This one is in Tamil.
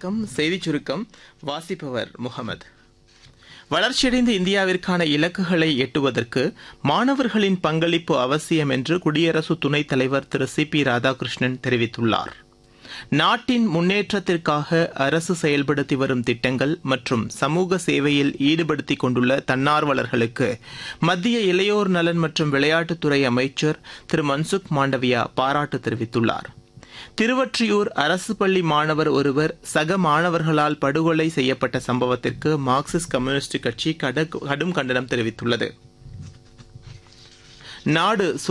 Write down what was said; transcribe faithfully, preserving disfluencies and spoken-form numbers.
வணக்கம். செய்திச் சுருக்கம் வாசிப்பவர் முகமது. வளர்ச்சியடைந்த இந்தியாவிற்கான இலக்குகளை எட்டுவதற்கு மாணவர்களின் பங்களிப்பு அவசியம் என்று குடியரசு துணைத் தலைவர் திரு சி பி ராதாகிருஷ்ணன் தெரிவித்துள்ளார். நாட்டின் முன்னேற்றத்திற்காக அரசு செயல்படுத்தி வரும் திட்டங்கள் மற்றும் சமூக சேவையில் ஈடுபடுத்திக் கொண்டுள்ள தன்னார்வலர்களுக்கு மத்திய இளையோர் நலன் மற்றும் விளையாட்டுத்துறை அமைச்சர் திரு மன்சுக் மாண்டவியா பாராட்டு தெரிவித்துள்ளார். திருவொற்றியூர் அரசு பள்ளி மாணவர் ஒருவர் சக மாணவர்களால் படுகொலை செய்யப்பட்ட சம்பவத்திற்கு மார்க்சிஸ்ட் கம்யூனிஸ்ட் கட்சி கடும் கண்டனம் தெரிவித்துள்ளது. நாடு